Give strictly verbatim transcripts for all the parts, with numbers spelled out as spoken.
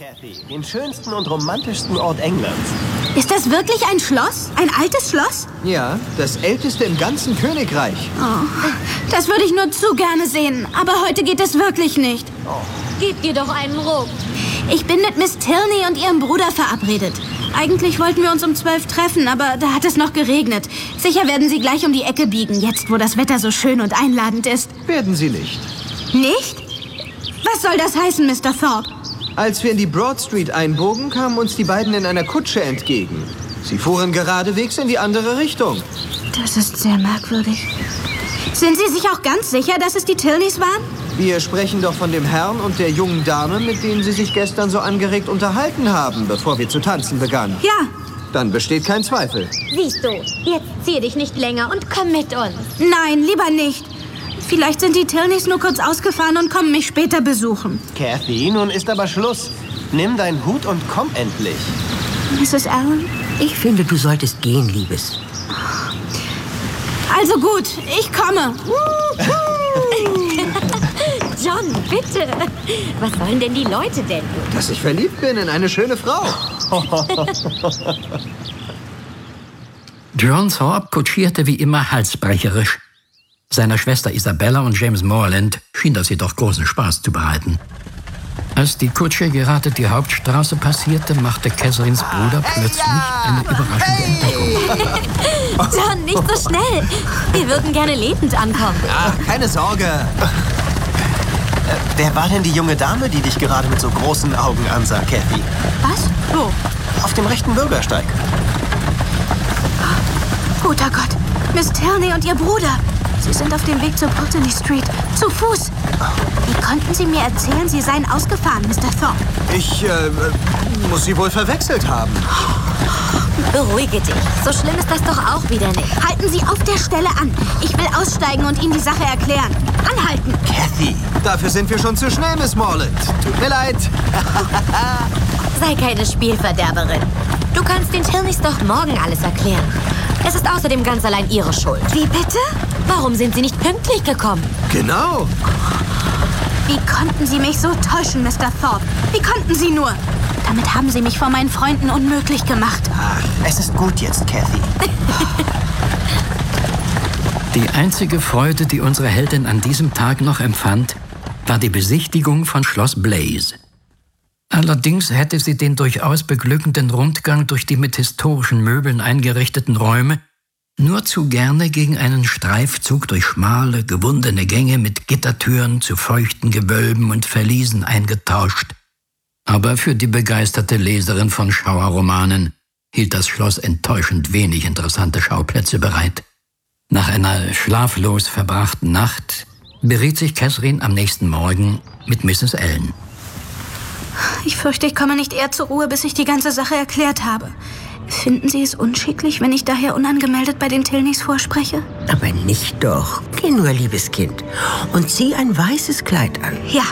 Cathy, den schönsten und romantischsten Ort Englands. Ist das wirklich ein Schloss? Ein altes Schloss? Ja, das älteste im ganzen Königreich. Oh, das würde ich nur zu gerne sehen. Aber heute geht es wirklich nicht. Oh. Gib dir doch einen Ruck. Ich bin mit Miss Tilney und ihrem Bruder verabredet. Eigentlich wollten wir uns um zwölf treffen, aber da hat es noch geregnet. Sicher werden sie gleich um die Ecke biegen, jetzt wo das Wetter so schön und einladend ist. Werden sie nicht. Nicht? Was soll das heißen, Mister Thorpe? Als wir in die Broad Street einbogen, kamen uns die beiden in einer Kutsche entgegen. Sie fuhren geradewegs in die andere Richtung. Das ist sehr merkwürdig. Sind Sie sich auch ganz sicher, dass es die Tilneys waren? Wir sprechen doch von dem Herrn und der jungen Dame, mit denen Sie sich gestern so angeregt unterhalten haben, bevor wir zu tanzen begannen. Ja. Dann besteht kein Zweifel. Siehst du, jetzt zieh dich nicht länger und komm mit uns. Nein, lieber nicht. Vielleicht sind die Tilneys nur kurz ausgefahren und kommen mich später besuchen. Cathy, nun ist aber Schluss. Nimm deinen Hut und komm endlich. Misses Allen? Ich finde, du solltest gehen, Liebes. Also gut, ich komme. John, bitte. Was sollen denn die Leute denken? Dass ich verliebt bin in eine schöne Frau. John Thorpe kutschierte wie immer halsbrecherisch. Seiner Schwester Isabella und James Morland schien das jedoch großen Spaß zu bereiten. Als die Kutsche gerade die Hauptstraße passierte, machte Catherines Bruder plötzlich eine überraschende Entdeckung. John, nicht so schnell. Wir würden gerne lebend ankommen. Ach, keine Sorge. Äh, wer war denn die junge Dame, die dich gerade mit so großen Augen ansah, Cathy? Was? Wo? Auf dem rechten Bürgersteig. Guter Gott, Miss Tilney und ihr Bruder. Sie sind auf dem Weg zur Pulteney Street. Zu Fuß. Wie konnten Sie mir erzählen, Sie seien ausgefahren, Mister Thorpe? Ich, äh, muss Sie wohl verwechselt haben. Beruhige dich. So schlimm ist das doch auch wieder nicht. Halten Sie auf der Stelle an. Ich will aussteigen und Ihnen die Sache erklären. Anhalten. Cathy. Dafür sind wir schon zu schnell, Miss Morland. Tut mir leid. Sei keine Spielverderberin. Du kannst den Tilneys doch morgen alles erklären. Es ist außerdem ganz allein ihre Schuld. Wie bitte? Warum sind Sie nicht pünktlich gekommen? Genau. Wie konnten Sie mich so täuschen, Mister Thorpe? Wie konnten Sie nur? Damit haben Sie mich vor meinen Freunden unmöglich gemacht. Ach, es ist gut jetzt, Cathy. Die einzige Freude, die unsere Heldin an diesem Tag noch empfand, war die Besichtigung von Schloss Blaise. Allerdings hätte sie den durchaus beglückenden Rundgang durch die mit historischen Möbeln eingerichteten Räume nur zu gerne gegen einen Streifzug durch schmale, gewundene Gänge mit Gittertüren zu feuchten Gewölben und Verliesen eingetauscht. Aber für die begeisterte Leserin von Schauerromanen hielt das Schloss enttäuschend wenig interessante Schauplätze bereit. Nach einer schlaflos verbrachten Nacht beriet sich Catherine am nächsten Morgen mit Misses Allen. Ich fürchte, ich komme nicht eher zur Ruhe, bis ich die ganze Sache erklärt habe. Finden Sie es unschicklich, wenn ich daher unangemeldet bei den Tilneys vorspreche? Aber nicht doch. Geh nur, liebes Kind. Und zieh ein weißes Kleid an. Ja.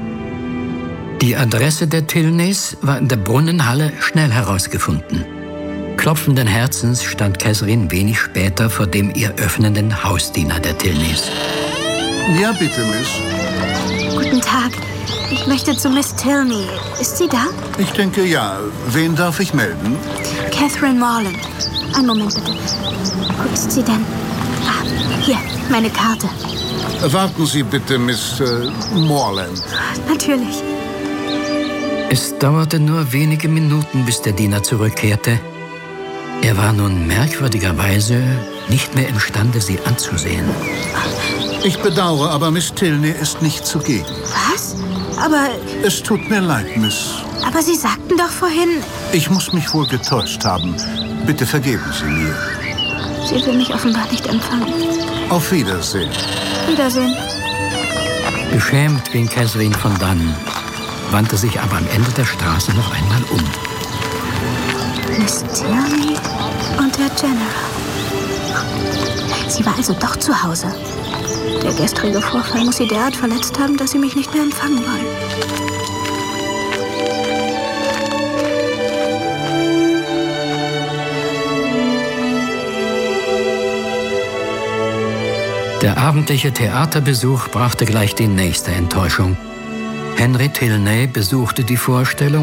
Die Adresse der Tilneys war in der Brunnenhalle schnell herausgefunden. Klopfenden Herzens stand Catherine wenig später vor dem ihr öffnenden Hausdiener der Tilneys. Ja, bitte, Miss. Guten Tag. Ich möchte zu Miss Tilney. Ist sie da? Ich denke, ja. Wen darf ich melden? Catherine Morland. Einen Moment, bitte. Wo ist sie denn? Ah, hier, meine Karte. Warten Sie bitte, Miss äh, Morland. Natürlich. Es dauerte nur wenige Minuten, bis der Diener zurückkehrte. Er war nun merkwürdigerweise nicht mehr imstande, sie anzusehen. Ich bedauere, aber Miss Tilney ist nicht zugegen. Was? Aber... Es tut mir leid, Miss. Aber Sie sagten doch vorhin... Ich muss mich wohl getäuscht haben. Bitte vergeben Sie mir. Sie will mich offenbar nicht empfangen. Auf Wiedersehen. Wiedersehen. Beschämt ging Catherine von dannen, wandte sich aber am Ende der Straße noch einmal um. Miss Tilney und der General. Sie war also doch zu Hause. Der gestrige Vorfall muss sie derart verletzt haben, dass sie mich nicht mehr empfangen wollen. Der abendliche Theaterbesuch brachte gleich die nächste Enttäuschung. Henry Tilney besuchte die Vorstellung